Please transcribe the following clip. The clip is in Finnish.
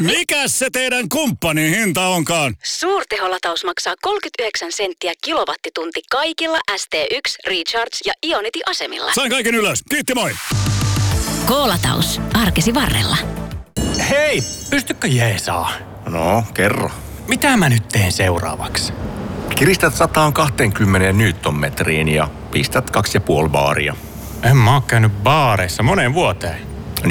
Mikäs se teidän kumppanin hinta onkaan? Suurteholataus maksaa 39 senttiä kilowattitunti kaikilla ST1, Recharge ja Ionity-asemilla. Sain kaiken ylös. Kiitti, moi! K-lataus. Arkesi varrella. Hei, pystykö jeesaa? No, kerro. Mitä mä nyt teen seuraavaksi? Kiristät 120 newtonmetriin ja pistät 2,5 baaria. En mä oo käynyt baareissa moneen vuoteen.